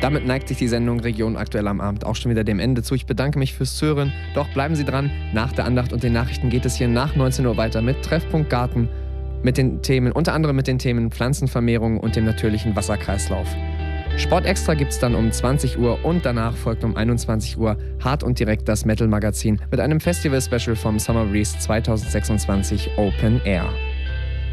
Damit neigt sich die Sendung Region aktuell am Abend auch schon wieder dem Ende zu. Ich bedanke mich fürs Zuhören. Doch bleiben Sie dran. Nach der Andacht und den Nachrichten geht es hier nach 19 Uhr weiter mit Treffpunkt Garten. Unter anderem mit den Themen Pflanzenvermehrung und dem natürlichen Wasserkreislauf. Sport Extra gibt's dann um 20 Uhr und danach folgt um 21 Uhr Hart und direkt das Metal Magazin mit einem Festival-Special vom Summer Breeze 2026 Open Air.